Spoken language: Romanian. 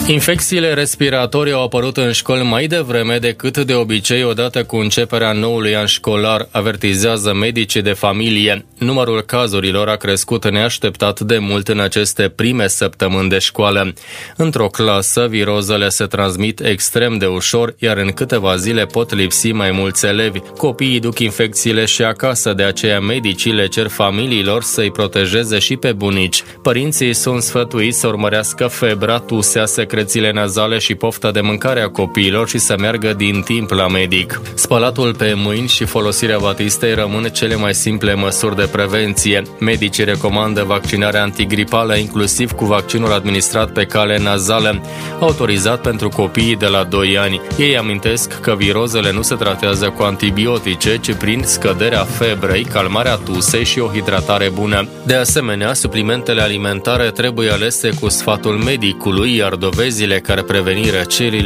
Infecțiile respiratorii au apărut în școli mai devreme decât de obicei odată cu începerea noului an școlar, avertizează medicii de familie. Numărul cazurilor a crescut neașteptat de mult în aceste prime săptămâni de școală. Într-o clasă, virozele se transmit extrem de ușor, iar în câteva zile pot lipsi mai mulți elevi. Copiii duc infecțiile și acasă, de aceea medicii le cer familiilor să-i protejeze și pe bunici. Părinții sunt sfătuiți să urmărească febra, tusea, secrețiile nazale și pofta de mâncare a copiilor și să meargă din timp la medic. Spălatul pe mâini și folosirea batistei rămân cele mai simple măsuri de prevenție. Medicii recomandă vaccinarea antigripală, inclusiv cu vaccinul administrat pe cale nazală, autorizat pentru copiii de la 2 ani. Ei amintesc că virozele nu se tratează cu antibiotice, ci prin scăderea febrei, calmarea tusei și o hidratare bună. De asemenea, suplimentele alimentare trebuie alese cu sfatul medicului, iar dovezile care preveni răcelile